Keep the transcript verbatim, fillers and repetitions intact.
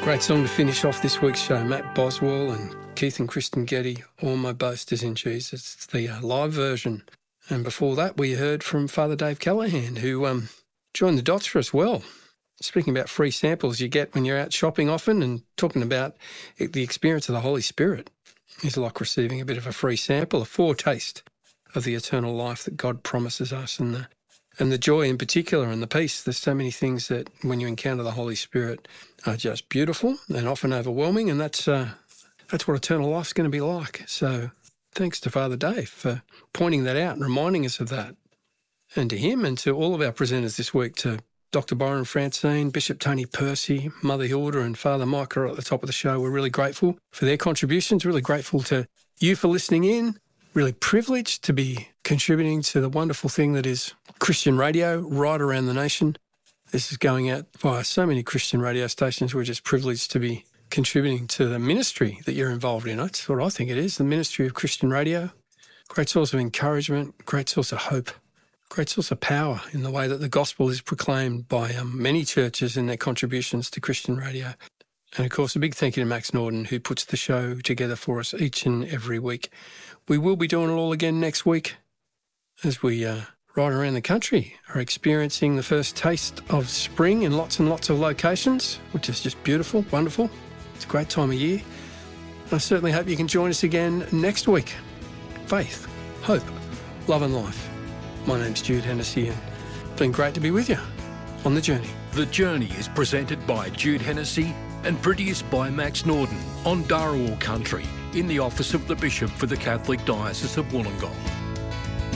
Great song to finish off this week's show. Matt Boswell and Keith and Kristen Getty, All My Boast Is in Jesus. It's the uh, live version. And before that, we heard from Father Dave Callahan, who um, joined the dots for us well. Speaking about free samples you get when you're out shopping often and talking about the experience of the Holy Spirit. It's like receiving a bit of a free sample, a foretaste of the eternal life that God promises us, and the and the joy in particular and the peace. There's so many things that when you encounter the Holy Spirit are just beautiful and often overwhelming, and that's uh, that's what eternal life's going to be like. So thanks to Father Dave for pointing that out and reminding us of that. And to him and to all of our presenters this week, to Doctor Byron Francine, Bishop Tony Percy, Mother Hilda and Father Mike are at the top of the show. We're really grateful for their contributions, really grateful to you for listening in, really privileged to be contributing to the wonderful thing that is Christian radio right around the nation. This is going out via so many Christian radio stations. We're just privileged to be contributing to the ministry that you're involved in. That's what I think it is, the ministry of Christian radio. Great source of encouragement, great source of hope, great source of power in the way that the gospel is proclaimed by um, many churches in their contributions to Christian radio. And, of course, a big thank you to Max Norden, who puts the show together for us each and every week. We will be doing it all again next week as we uh, ride around the country, are experiencing the first taste of spring in lots and lots of locations, which is just beautiful, wonderful. It's a great time of year. I certainly hope you can join us again next week. Faith, hope, love and life. My name's Jude Hennessy, and it's been great to be with you on The Journey. The Journey is presented by Jude Hennessy and produced by Max Norden on Dharawal Country in the office of the Bishop for the Catholic Diocese of Wollongong.